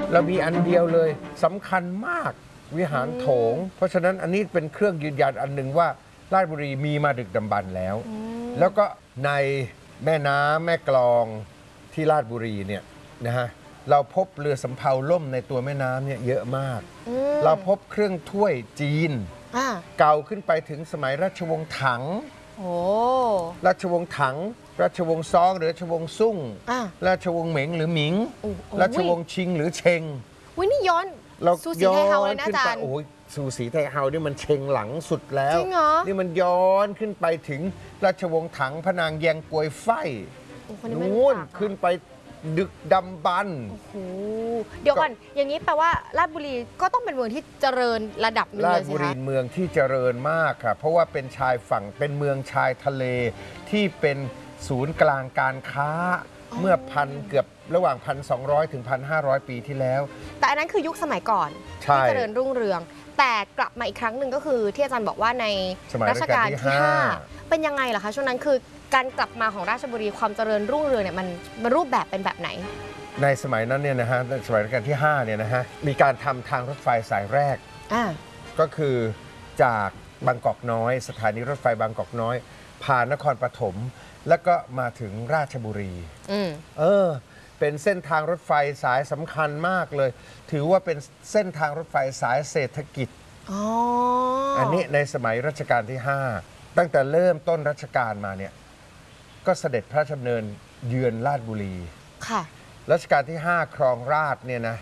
เรามีอันเดียวเลยสำคัญมากวิหารโถงเพราะฉะนั้นอันนี้เป็นเครื่องยืนยันอันหนึ่งว่าราชบุรีมีมาดึกดำบรรพ์แล้วแล้วก็ในแม่น้ำแม่กลองที่ราชบุรีเนี่ยนะฮะเราพบเรือสำเภาล่มในตัวแม่น้ำเนี่ยเยอะมากเราพบเครื่องถ้วยจีนเก่าขึ้นไปถึงสมัยราชวงศ์ถังราชวงศ์ถังราชวงศ์ซองหรือราชวงศ์ซุ่งราชวงศ์เหม็งหรือหมิงราชวงศ์ชิงหรือเชงวินี่ย้อนสูสีไทเฮาเลยนะอาจารย์โอ้ยสูสีไทเฮานี่มันเชงหลังสุดแล้วนี่มันย้อนขึ้นไปถึงราชวงศ์ถังพนางแยงกวยไฟนู่นขึ้นไปดึกดำบรรพ์เดี๋ยวก่อนอย่างนี้แปลว่าราชบุรีก็ต้องเป็นเมืองที่เจริญระดับนึงเลยสิคะราชบุรีเมืองที่เจริญมากค่ะเพราะว่าเป็นชายฝั่งเป็นเมืองชายทะเลที่เป็นศูนย์กลางการค้าเมื่อเกือบระหว่าง 1,200 ถึง 1,500 ปีที่แล้วแต่อันนั้นคือยุคสมัยก่อนที่เจริญรุ่งเรืองแต่กลับมาอีกครั้งหนึ่งก็คือที่อาจารย์บอกว่าในรัชกาลที่ 5เป็นยังไงล่ะคะช่วงนั้นคือการกลับมาของราชบุรีความเจริญรุ่งเรืองเนี่ยมันรูปแบบเป็นแบบไหนในสมัยนั้นเนี่ยนะฮะในสมัยรัชกาลที่5เนี่ยนะฮะมีการทำทางรถไฟสายแรกก็คือจากบางกอกน้อยสถานีรถไฟบางกอกน้อยผ่านนครปฐมแล้วก็มาถึงราชบุรีเป็นเส้นทางรถไฟสายสำคัญมากเลยถือว่าเป็นเส้นทางรถไฟสายเศรษฐกิจอันนี้ในสมัยรัชกาลที่5ตั้งแต่เริ่มต้นรัชกาลมาเนี่ยก็เสด็จพระราชดำเนินเยือนราชบุรีรัชกาลที่5ครองราชเนี่ยนะ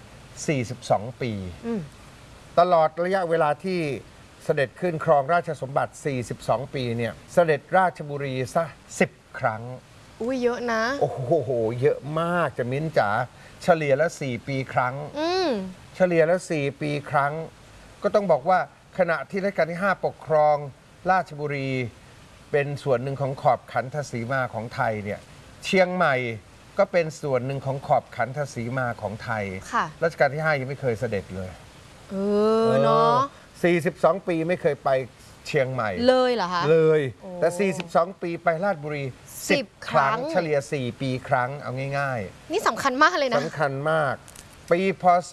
42 ปีตลอดระยะเวลาที่เสด็จขึ้นครองราชสมบัติ42 ปีเนี่ยเสด็จราชบุรีซะ10 ครั้งอุ้ยเยอะนะโอ้โหเยอะมากจะมิ้นจ๋าเฉลี่ยละ4 ปีครั้งเฉลี่ยละ4 ปีครั้งก็ต้องบอกว่าขณะที่รัชกาลที่5ปกครองราชบุรีเป็นส่วนหนึ่งของขอบขันธสีมาของไทยเนี่ยเชียงใหม่ก็เป็นส่วนหนึ่งของขอบขันธสีมาของไทยรัชกาลที่5ยังไม่เคยเสด็จเลยเนาะ 42 ปีไม่เคยไปเชียงใหม่เลยเหรอคะเลยแต่42 ปีไปราชบุรี10 ครั้งเฉลี่ย4 ปีครั้งเอาง่ายๆนี่สำคัญมากเลยนะสำคัญมากปีพศ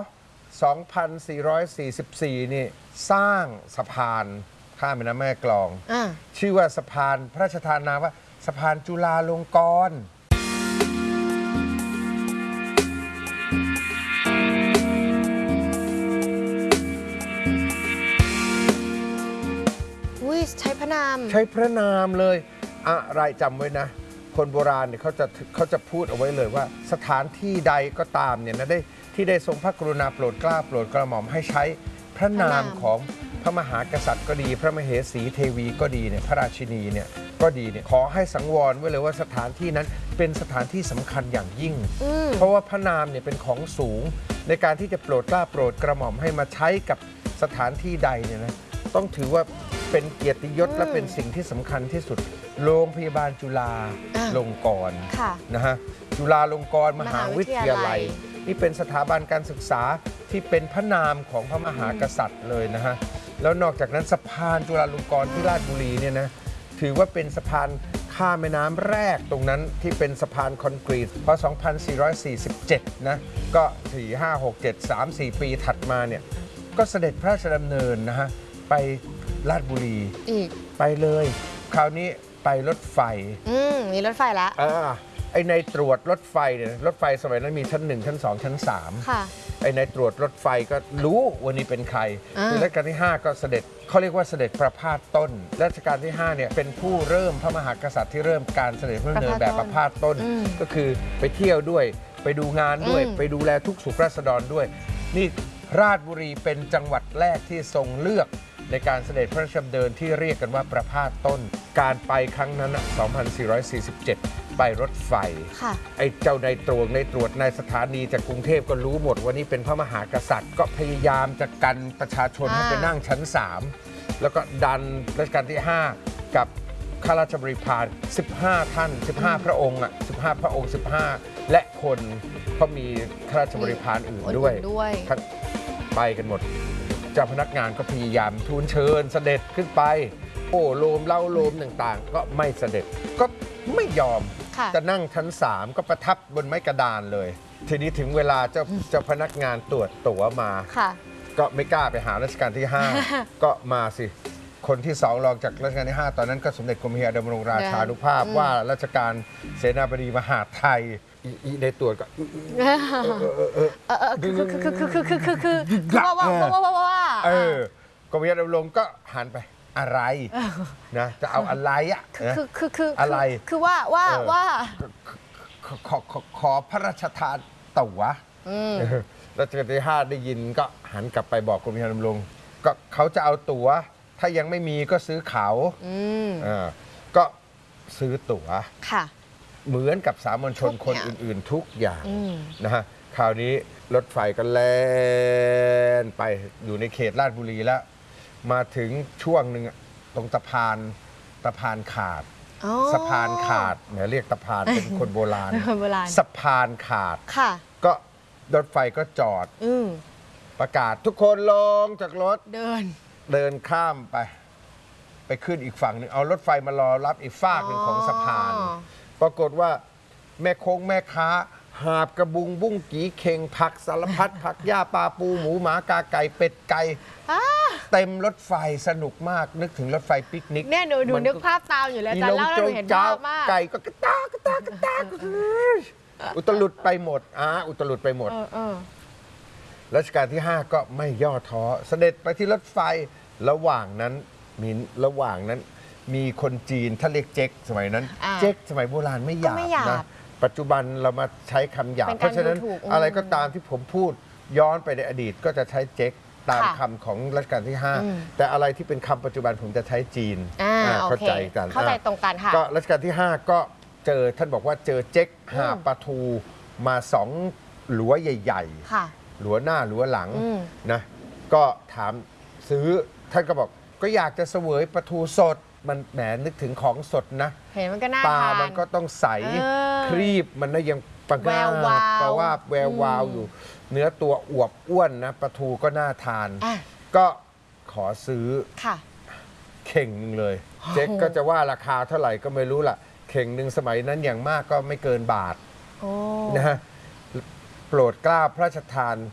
2444นี่สร้างสะพานข้ามแม่น้ำแม่กลองชื่อว่าสะพานพระราชทานนามว่าสะพานจุฬาลงกรณ์ใช้พระนามเลยอะไรจำไว้นะคนโบราณเนี่ยเขาจะพูดเอาไว้เลยว่าสถานที่ใดก็ตามเนี่ยนะที่ได้ทรงพระกรุณาโปรดเกล้าโปรดกระหม่อมให้ใช้พระนามของพระมหากษัตริย์ก็ดีพระมเหสีเทวีก็ดีเนี่ยพระราชินีเนี่ยก็ดีเนี่ยขอให้สังวรไว้เลยว่าสถานที่นั้นเป็นสถานที่สำคัญอย่างยิ่งเพราะว่าพระนามเนี่ยเป็นของสูงในการที่จะโปรดเกล้าโปรดกระหม่อมให้มาใช้กับสถานที่ใดเนี่ยนะต้องถือว่าเป็นเกียรติยศและเป็นสิ่งที่สำคัญที่สุดโรงพยาบาลจุฬาลงกรณ์นะฮะจุฬาลงกรณ์มหาวิทยาลัยนี่เป็นสถาบันการศึกษาที่เป็นพระนามของพระมหากษัตริย์เลยนะฮะแล้วนอกจากนั้นสะพานจุฬาลงกรณ์ที่ราชบุรีเนี่ยนะถือว่าเป็นสะพานข้ามแม่น้ำแรกตรงนั้นที่เป็นสะพานคอนกรีตพอ 2447 นะก็4 5 6 7 3 4 ปีถัดมาเนี่ยก็เสด็จพระราชดำเนินนะฮะไปราชบุรีไปเลยคราวนี้ไปรถไฟมีรถไฟแล้วไอ้ในตรวจรถไฟเนี่ยรถไฟสมัยนั้นมีชั้น1ชั้น2ชั้น3ค่ะไอ้ในตรวจรถไฟก็รู้วันนี้เป็นใครรัชกาลที่5ก็เสด็จเขาเรียกว่าเสด็จประพาสต้นรัชกาลที่5เนี่ยเป็นผู้เริ่มพระมหากษัตริย์ที่เริ่มการเสด็จพระดำเนินแบบประพาสต้นก็คือไปเที่ยวด้วยไปดูงานด้วยไปดูแลทุกสุขราษฎรด้วยนี่ราชบุรีเป็นจังหวัดแรกที่ทรงเลือกในการเสด็จพระราชดำเนินที่เรียกกันว่าประพาสต้นการไปครั้งนั้น 2447 ไปรถไฟไอ้เจ้าในตรวจในสถานีจากกรุงเทพก็รู้หมดว่านี่เป็นพระมหากษัตริย์ก็พยายามจะกันประชาชนให้ไปนั่งชั้น3แล้วก็ดันรัชกาลที่5กับข้าราชบริพาร15 ท่าน15 พระองค์15 พระองค์15และคนเขามีข้าราชบริพารอื่นด้วยไปกันหมดเจ้าพนักงานก็พยายามทูลเชิญเสด็จขึ้นไปโอ้โลมเล่าโลมต่างๆก็ไม่เสด็จก็ไม่ยอมจะนั่งชั้น3ก็ประทับบนไม้กระดานเลยทีนี้ถึงเวลาเจ้าพนักงานตรวจตั๋วมาก็ไม่กล้าไปหารัชกาลที่ 5 ก็มาสิคนที่2รองจากรัชกาลที่ 5 ตอนนั้นก็สมเด็จกรมพระยาดำรงราชานุภาพว่าราชการเสนาบดีมหาดไทยในตรวจก็คือว่ากรมพระยาดำรงก็หันไปอะไรนะจะเอาอะไรอ่ะคืออะไรคือว่าขอพระราชทานตั๋วรัชกาลที่ 5 ได้ยินก็หันกลับไปบอกกรมพระยาดำรงก็เขาจะเอาตั๋วถ้ายังไม่มีก็ซื้อเขาก็ซื้อตั๋วเหมือนกับสามัญชนคนอื่นๆทุกอย่างนะฮะคราวนี้รถไฟก็แล่นไปอยู่ในเขตราชบุรีแล้วมาถึงช่วงหนึ่งตรงสะพานขาดสะพานขาดเนี่ยเรียกสะพานเป็นคนโบราณสะพานขาดก็รถไฟก็จอดประกาศทุกคนลงจากรถเดินข้ามไปขึ้นอีกฝั่งหนึ่งเอารถไฟมารอรับอีกฝากหนึ่งของสะพานปรากฏว่าแม่คงแม่ค้าหาบกระบุงบุ้งกี่เข่งผักสารพัดผักหญ้าปลาปูหมูหมากาไก่เป็ดไก่เต็มรถไฟสนุกมากนึกถึงรถไฟปิกนิกเนี่ยหนูนึกภาพตามอยู่แล้วแต่เล่าแล้วหนูเห็นภาพมากไก่ก็กระตากอุตลุดไปหมดอุตลุดไปหมดรัชกาลที่ 5 ก็ไม่ย่อท้อเสด็จไปที่รถไฟระหว่างนั้นมีคนจีนถ้าเรียกเจ๊กสมัยนั้นเจ๊กสมัยโบราณไม่หยาบนะปัจจุบันเรามาใช้คำหยาบเพราะฉะนั้นอะไรก็ตามที่ผมพูดย้อนไปในอดีตก็จะใช้เจ๊กตามคำของรัชกาลที่ 5แต่อะไรที่เป็นคำปัจจุบันผมจะใช้จีนเข้าใจกันเข้าใจตรงกันค่ะก็รัชกาลที่ 5 ก็เจอท่านบอกว่าเจอเจ๊กหาปลาทูมา2หลัวใหญ่ๆหลัวหน้าหลัวหลังนะก็ถามซื้อท่านก็บอกก็อยากจะเสวยปลาทูสดมันแหมนึกถึงของสดนะเห็นมันก็น่าปลามันก็ต้องใสครีบมันนะยังแวววาวแวววาวอยู่เนื้อตัวอวบอ้วนนะปลาทูก็น่าทานก็ขอซื้อเข่งหนึ่งเลยเจ๊กก็จะว่าราคาเท่าไหร่ก็ไม่รู้ล่ะเข่งหนึ่งสมัยนั้นอย่างมากก็ไม่เกินบาทนะฮะโปรดเกล้าพระราชทาน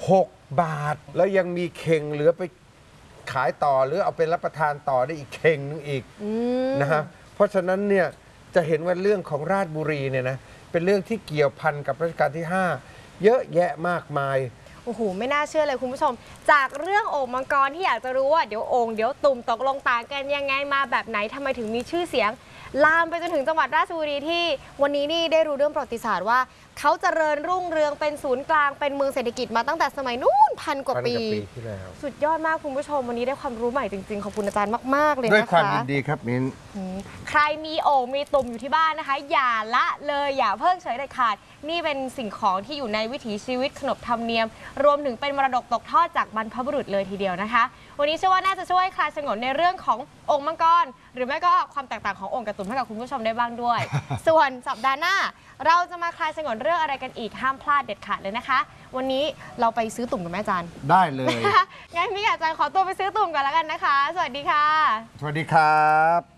6 บาทแล้วยังมีเข่งเหลือไปขายต่อหรือเอาไปรับประทานต่อได้อีกเข่งนึงอีกนะฮะเพราะฉะนั้นเนี่ยจะเห็นว่าเรื่องของราชบุรีเนี่ยนะเป็นเรื่องที่เกี่ยวพันกับรัชกาลที่ 5เยอะแยะมากมายโอ้โหไม่น่าเชื่อเลยคุณผู้ชมจากเรื่องโอ่งมังกรที่อยากจะรู้ว่าเดี๋ยวโอ่งเดี๋ยวตุ่มตกลงต่างกันยังไงมาแบบไหนทำไมถึงมีชื่อเสียงลามไปจนถึงจังหวัดราชบุรีที่วันนี้นี่ได้รู้เรื่องประวัติศาสตร์ว่าเขาเจริญรุ่งเรืองเป็นศูนย์กลางเป็นเมืองเศรษฐกิจมาตั้งแต่สมัยนู้น1,000 กว่าปีที่แล้วสุดยอดมากคุณผู้ชมวันนี้ได้ความรู้ใหม่จริงๆขอบคุณอาจารย์มากๆเลยนะคะด้วยความยินดีครับมิ้นใครมีโอ่งมีตุ่มอยู่ที่บ้านนะคะอย่าละเลยอย่าเพิ่งเฉยเด็ดขาดนี่เป็นสิ่งของที่อยู่ในวิถีชีวิตขนบธรรมเนียมรวมถึงเป็นมรดกตกทอดจากบรรพบุรุษเลยทีเดียวนะคะวันนี้เชื่อว่าน่าจะช่วยคลายฉงนในเรื่องของโอ่งมังกรหรือไม่ก็ความแตกต่างของโอ่งกับตุ่มให้กับคุณผู้ชมได้บ้างด้วย ส่วนสัปดาห์หน้าเราจะมาคลายฉงนเรื่องอะไรกันอีกห้ามพลาดเด็ดขาดเลยนะคะวันนี้เราไปซื้อตุ่มกันแม่อาจารย์ได้เลยงั้นพี่อาจารย์ขอตัวไปซื้อตุ่มกันแล้วกันนะคะสวัสดีค่ะสวัสดีครับ